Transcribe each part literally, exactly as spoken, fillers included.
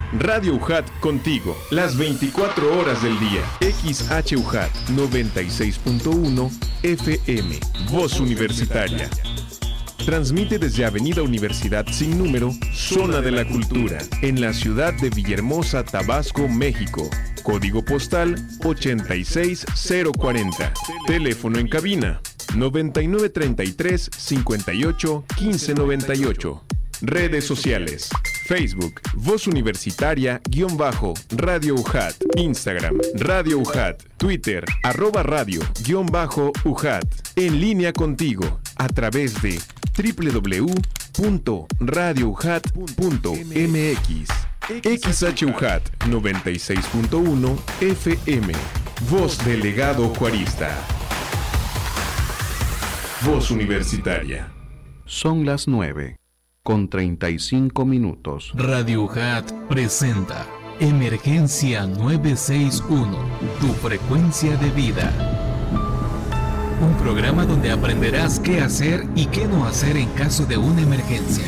Radio U J A T contigo, las veinticuatro horas del día. X H U J A T noventa y seis punto uno F M, Voz Universitaria. Transmite desde Avenida Universidad sin número, Zona de la Cultura, en la ciudad de Villahermosa, Tabasco, México. Código postal ochenta y seis cero cuarenta. Teléfono en cabina noventa y nueve treinta y tres cincuenta y ocho quince noventa y ocho. Redes sociales: Facebook, Voz Universitaria, guión bajo, Radio U J A T, Instagram, Radio U J A T, Twitter, arroba radio, guión bajo, U J A T. En línea contigo, a través de doble u doble u doble u punto radio u j a t punto m x. X H U J A T noventa y seis punto uno F M, Voz Delegado Juarista. Voz Universitaria. Son las nueve, con treinta y cinco minutos. Radio U J A T presenta Emergencia nueve seis uno, tu frecuencia de vida. Un programa donde aprenderás qué hacer y qué no hacer en caso de una emergencia.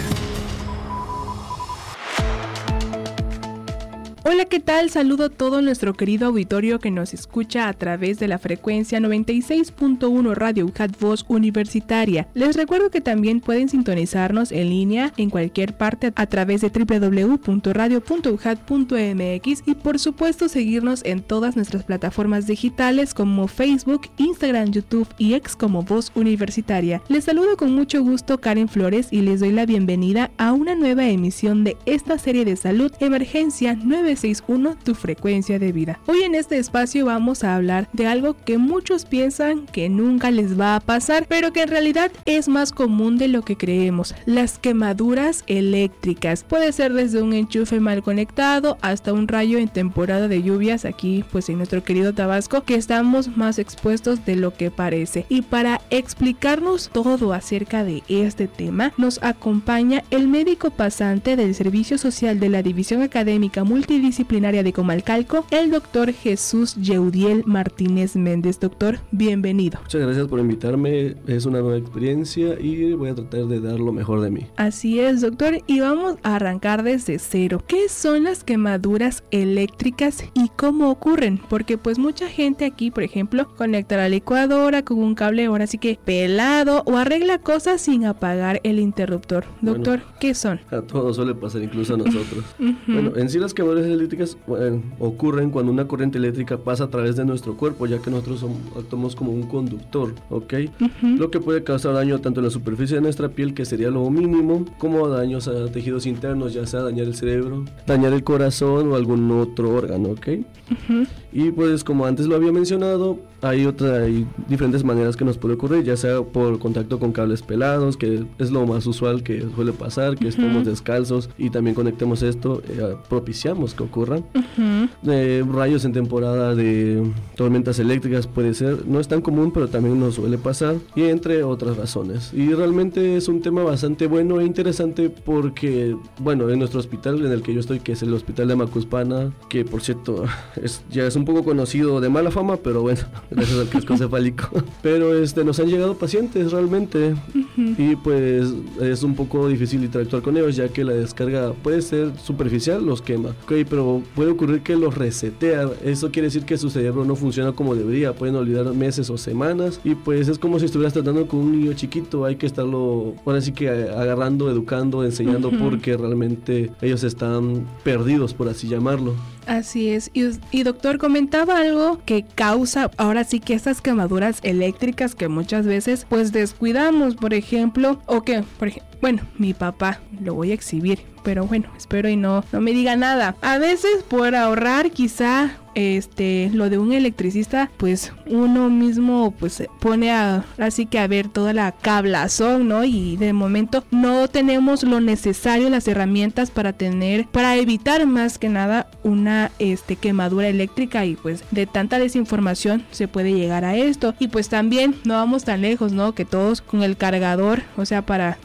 Hola, ¿qué tal? Saludo a todo nuestro querido auditorio que nos escucha a través de la frecuencia noventa y seis punto uno Radio U J A T Voz Universitaria. Les recuerdo que también pueden sintonizarnos en línea en cualquier parte a través de doble u doble u doble u punto radio punto u j a t punto m x y por supuesto seguirnos en todas nuestras plataformas digitales como Facebook, Instagram, YouTube y X como Voz Universitaria. Les saludo con mucho gusto Karen Flores y les doy la bienvenida a una nueva emisión de esta serie de salud Emergencia nueve seis uno, tu frecuencia de vida. Hoy en este espacio vamos a hablar de algo que muchos piensan que nunca les va a pasar, pero que en realidad es más común de lo que creemos: las quemaduras eléctricas. Puede ser desde un enchufe mal conectado hasta un rayo en temporada de lluvias, aquí pues en nuestro querido Tabasco, que estamos más expuestos de lo que parece. Y para explicarnos todo acerca de este tema, nos acompaña el médico pasante del Servicio Social de la División Académica Multidisciplinaria de Comalcalco, el doctor Jesús Yeudiel Martínez Méndez. Doctor, bienvenido. Muchas gracias por invitarme, es una nueva experiencia y voy a tratar de dar lo mejor de mí. Así es, doctor, y vamos a arrancar desde cero. ¿Qué son las quemaduras eléctricas y cómo ocurren? Porque pues mucha gente aquí, por ejemplo, conecta la licuadora con un cable ahora sí que pelado o arregla cosas sin apagar el interruptor. Doctor, bueno, ¿qué son? A todos suele pasar, incluso a nosotros. Uh-huh. Bueno, en sí las quemaduras eléctricas bueno, ocurren cuando una corriente eléctrica pasa a través de nuestro cuerpo, ya que nosotros somos, actuamos como un conductor, ¿ok? Uh-huh. Lo que puede causar daño tanto en la superficie de nuestra piel, que sería lo mínimo, como daños a tejidos internos, ya sea dañar el cerebro, dañar el corazón o algún otro órgano, ¿ok? Uh-huh. Y pues como antes lo había mencionado, hay otra, hay diferentes maneras que nos puede ocurrir, ya sea por contacto con cables pelados, que es lo más usual que suele pasar, que uh-huh. estemos descalzos y también conectemos esto, eh, propiciamos que ocurran. Uh-huh. Eh, rayos en temporada de tormentas eléctricas puede ser, no es tan común, pero también nos suele pasar, y entre otras razones. Y realmente es un tema bastante bueno e interesante porque, bueno, en nuestro hospital en el que yo estoy, que es el Hospital de Macuspana, que por cierto es, ya es un poco conocido de mala fama, pero bueno, gracias al casco cefálico. Pero este, nos han llegado pacientes realmente, uh-huh. y pues es un poco difícil interactuar con ellos, ya que la descarga puede ser superficial, los quema, ok, pero puede ocurrir que los resetea. Eso quiere decir que su cerebro no funciona como debería, pueden olvidar meses o semanas, y pues es como si estuvieras tratando con un niño chiquito. Hay que estarlo, ahora sí que agarrando, educando, enseñando, uh-huh. porque realmente ellos están perdidos, por así llamarlo. Así es, y, y doctor, comentaba algo que causa ahora sí que estas quemaduras eléctricas que muchas veces pues descuidamos, por ejemplo, o que, por ejemplo, bueno, mi papá, lo voy a exhibir, pero bueno, espero y no, no me diga nada. A veces por ahorrar quizá este lo de un electricista, pues uno mismo pues pone a, así que a ver toda la cablazón, ¿no? Y de momento no tenemos lo necesario, las herramientas para tener, para evitar más que nada una este quemadura eléctrica, y pues de tanta desinformación se puede llegar a esto. Y pues también no vamos tan lejos, ¿no? Que todos con el cargador, o sea, para, válgase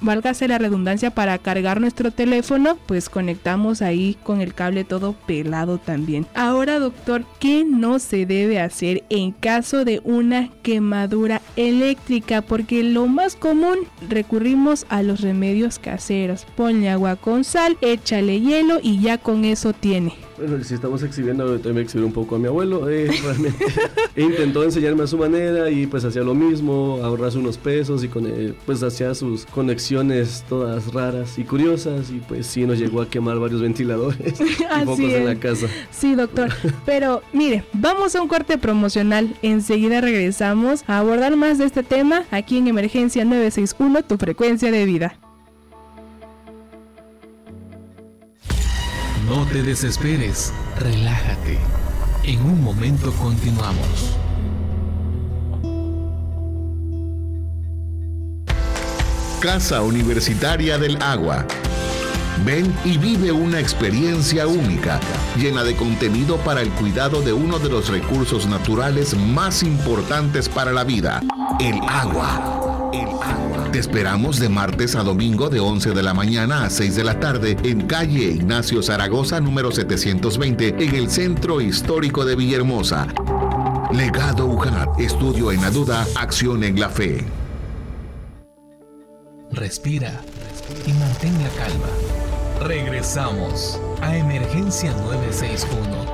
valga la redundancia, para cargar nuestro teléfono, pues conectamos ahí con el cable todo pelado también. Ahora, doctor, ¿qué no se debe hacer en caso de una quemadura eléctrica? Porque lo más común, recurrimos a los remedios caseros. Ponle agua con sal, échale hielo y ya con eso tiene. Bueno, si estamos exhibiendo, también exhibir un poco a mi abuelo. Eh, realmente intentó enseñarme a su manera y pues hacía lo mismo, ahorrarse unos pesos y con, eh, pues hacía sus conexiones todas raras y curiosas y pues sí nos llegó a quemar varios ventiladores y focos en la casa. Sí, doctor. Pero mire, vamos a un corte promocional. Enseguida regresamos a abordar más de este tema aquí en Emergencia nueve seis uno, tu frecuencia de vida. No te desesperes, relájate. En un momento continuamos. Casa Universitaria del Agua. Ven y vive una experiencia única, llena de contenido para el cuidado de uno de los recursos naturales más importantes para la vida, el agua. El agua. Te esperamos de martes a domingo de once de la mañana a seis de la tarde en calle Ignacio Zaragoza número setecientos veinte en el Centro Histórico de Villahermosa. Legado U J A T, estudio en la duda, acción en la fe. Respira y mantén la calma. Regresamos a Emergencia nueve seis uno.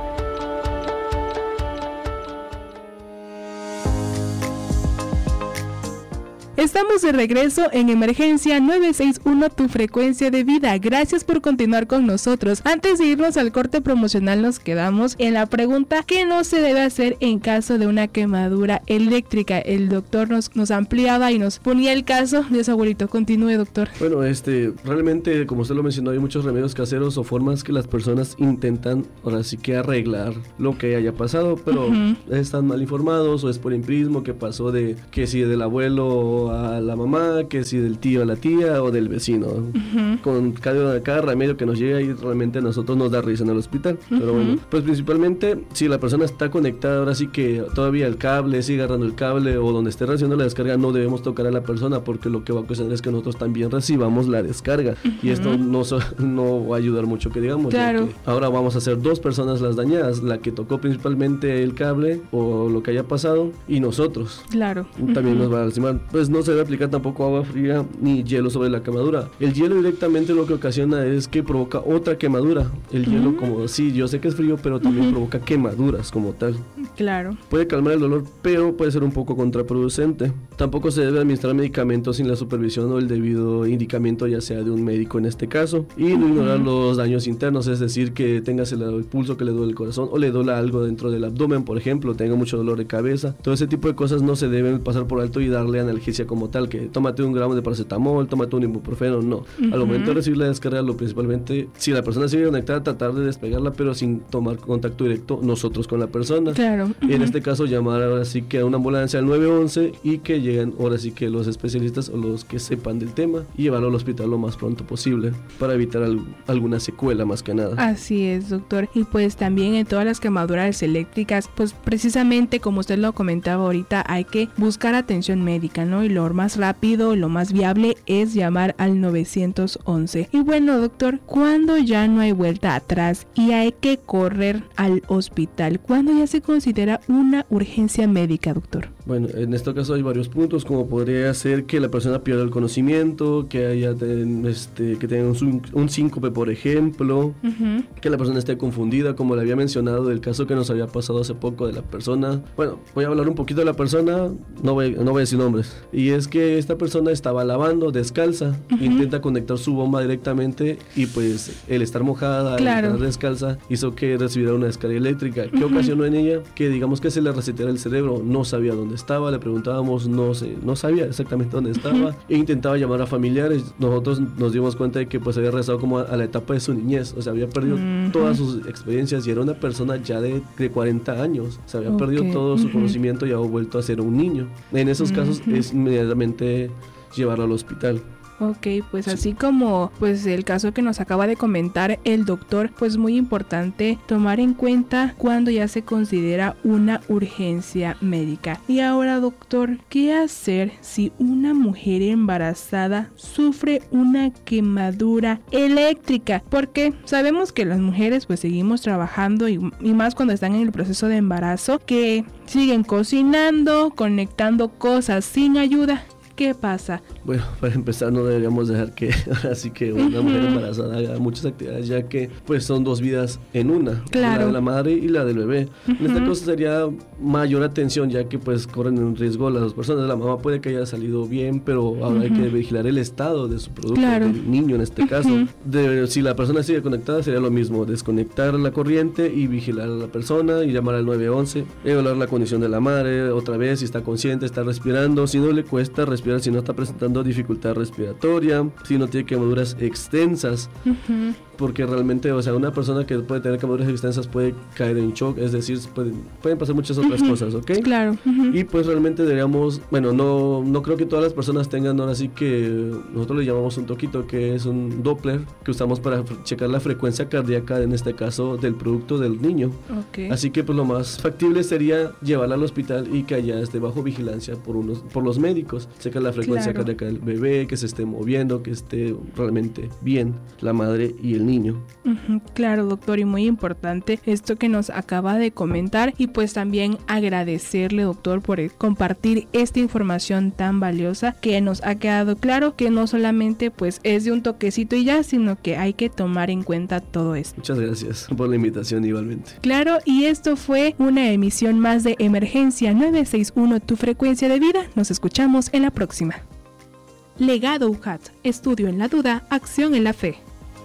Estamos de regreso en Emergencia nueve seis uno, tu frecuencia de vida. Gracias por continuar con nosotros. Antes de irnos al corte promocional, nos quedamos en la pregunta: ¿qué no se debe hacer en caso de una quemadura eléctrica? El doctor nos, nos ampliaba y nos ponía el caso de su abuelito. Continúe, doctor. Bueno, este, realmente, como usted lo mencionó, hay muchos remedios caseros o formas que las personas intentan, ahora sí que arreglar lo que haya pasado, pero uh-huh. están mal informados o es por empirismo, que pasó de que si del abuelo a la mamá, que si del tío a la tía o del vecino. Uh-huh. Con cada, cada remedio que nos llega y realmente a nosotros nos da risa en el hospital. Uh-huh. Pero bueno, pues principalmente si la persona está conectada, ahora sí que todavía el cable, sigue agarrando el cable o donde esté recibiendo la descarga, no debemos tocar a la persona porque lo que va a ocasionar es que nosotros también recibamos la descarga. Uh-huh. Y esto no, no va a ayudar mucho, que digamos. Claro. Que ahora vamos a ser dos personas las dañadas, la que tocó principalmente el cable o lo que haya pasado y nosotros. Claro. También uh-huh. nos va a lastimar. Pues no se debe aplicar tampoco agua fría ni hielo sobre la quemadura. El hielo directamente lo que ocasiona es que provoca otra quemadura. El uh-huh. hielo, como sí, yo sé que es frío, pero también uh-huh. provoca quemaduras como tal. Claro. Puede calmar el dolor, pero puede ser un poco contraproducente. Tampoco se debe administrar medicamentos sin la supervisión o el debido indicamiento, ya sea de un médico en este caso, y no uh-huh. ignorar los daños internos, es decir, que tengas el, el pulso, que le duele el corazón o le duela algo dentro del abdomen, por ejemplo, tenga mucho dolor de cabeza. Todo ese tipo de cosas no se deben pasar por alto y darle analgesia como tal, que tómate un gramo de paracetamol, tómate un ibuprofeno, no. Uh-huh. Al momento de recibir la descarga, lo principalmente, si la persona sigue conectada, tratar de despegarla, pero sin tomar contacto directo nosotros con la persona. Claro. Uh-huh. Y en este caso llamar ahora sí que a una ambulancia al nueve once y que lleguen ahora sí que los especialistas o los que sepan del tema y llevarlo al hospital lo más pronto posible para evitar al, alguna secuela más que nada. Así es, doctor. Y pues también en todas las quemaduras eléctricas, pues precisamente como usted lo comentaba ahorita, hay que buscar atención médica, ¿no? Y lo más rápido, lo más viable es llamar al nueve once. Y bueno, doctor, ¿cuándo ya no hay vuelta atrás y hay que correr al hospital? ¿Cuándo ya se considera una urgencia médica, doctor? Bueno, en este caso hay varios puntos, como podría ser que la persona pierda el conocimiento, que haya ten, este, que tenga un, un síncope, por ejemplo, uh-huh. que la persona esté confundida, como le había mencionado del caso que nos había pasado hace poco de la persona. Bueno, voy a hablar un poquito de la persona, no voy, no voy a decir nombres. Y es que esta persona estaba lavando descalza, uh-huh. intenta conectar su bomba directamente y pues el estar mojada, claro. el estar descalza, hizo que recibiera una descarga eléctrica. ¿Qué uh-huh. ocasionó en ella? Que digamos que se le reseteara el cerebro, no sabía dónde estaba, le preguntábamos, no sé, no sabía exactamente dónde estaba, uh-huh. e intentaba llamar a familiares. Nosotros nos dimos cuenta de que pues había regresado como a, a la etapa de su niñez, o sea, había perdido uh-huh. todas sus experiencias y era una persona ya de, de cuarenta años, o sea, había okay. perdido todo su uh-huh. conocimiento y había vuelto a ser un niño. En esos uh-huh. casos es inmediatamente llevarlo al hospital. Ok, pues sí. Así como pues el caso que nos acaba de comentar el doctor, pues muy importante tomar en cuenta cuando ya se considera una urgencia médica. Y ahora, doctor, ¿qué hacer si una mujer embarazada sufre una quemadura eléctrica? Porque sabemos que las mujeres pues seguimos trabajando y, y más cuando están en el proceso de embarazo, que siguen cocinando, conectando cosas sin ayuda. ¿Qué pasa? Bueno, para empezar no deberíamos dejar que ahora sí que una uh-huh. mujer embarazada haga muchas actividades, ya que pues son dos vidas en una, claro. la de la madre y la del bebé. Uh-huh. En este caso sería mayor atención, ya que pues corren un riesgo las dos personas. La mamá puede que haya salido bien, pero ahora uh-huh. hay que vigilar el estado de su producto, claro. del niño en este uh-huh. caso. De, si la persona sigue conectada sería lo mismo, desconectar la corriente y vigilar a la persona y llamar al nueve once, evaluar la condición de la madre otra vez, si está consciente, está respirando, si no le cuesta respirar, si no está presentando dificultad respiratoria, si no tiene quemaduras extensas, uh-huh. porque realmente, o sea, una persona que puede tener quemaduras extensas puede caer en shock, es decir, pueden, pueden pasar muchas otras uh-huh. cosas, ¿ok? Claro. Uh-huh. Y pues realmente deberíamos, bueno, no, no creo que todas las personas tengan ahora sí que nosotros le llamamos un toquito, que es un Doppler que usamos para checar la frecuencia cardíaca, en este caso del producto del niño. Okay. Así que pues lo más factible sería llevarla al hospital y que allá esté bajo vigilancia por unos, por los médicos. Checar la frecuencia claro. cardíaca del bebé, que se esté moviendo, que esté realmente bien la madre y el niño. Uh-huh, claro, doctor, y muy importante esto que nos acaba de comentar, y pues también agradecerle, doctor, por compartir esta información tan valiosa, que nos ha quedado claro que no solamente pues es de un toquecito y ya, sino que hay que tomar en cuenta todo esto. Muchas gracias por la invitación igualmente. Claro, y esto fue una emisión más de Emergencia nueve seis uno, tu frecuencia de vida. Nos escuchamos en la próxima. Legado U J A T, estudio en la duda, acción en la fe.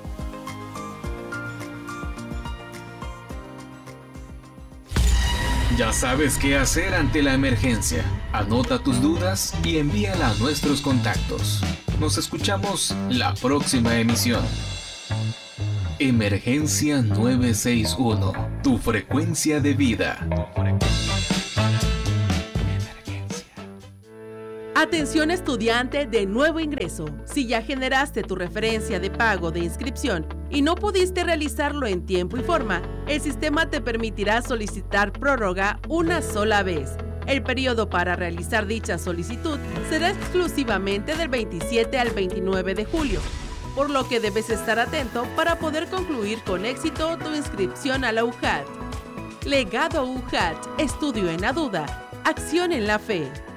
Ya sabes qué hacer ante la emergencia. Anota tus dudas y envíala a nuestros contactos. Nos escuchamos la próxima emisión. Emergencia nueve seis uno, tu frecuencia de vida. Atención estudiante de nuevo ingreso. Si ya generaste tu referencia de pago de inscripción y no pudiste realizarlo en tiempo y forma, el sistema te permitirá solicitar prórroga una sola vez. El periodo para realizar dicha solicitud será exclusivamente del veintisiete al veintinueve de julio, por lo que debes estar atento para poder concluir con éxito tu inscripción a la U J A T. Legado U J A T, estudio en la duda, acción en la fe.